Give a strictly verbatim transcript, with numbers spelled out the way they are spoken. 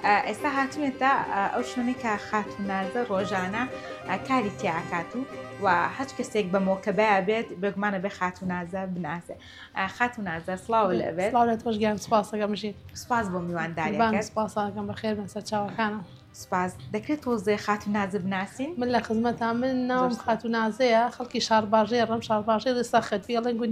ئێستا هاتوێتە ئەو شوێنەی کە خاتونازە ڕۆژانە کاری تیاکات و و هەچ کەسێک بە مۆکەبەیە بێت بێگومانە بێ خاتونازە بناسێ. خاتونازە سڵاو لەبێت سڵاوێت خۆشگیان سپاسەکەم ژیت سپاس بۆ میوانداریەکەت سپاساکەم بەخێر بن سەر چاوەکانم سپاس. دەکرێت تۆزێ خاتونازە بناسین؟ من لە خزمەتان من ناوم خاتونازەیە خەڵکی شارباژێ ڕەم شارباژێ لەستا خەتبیڵێن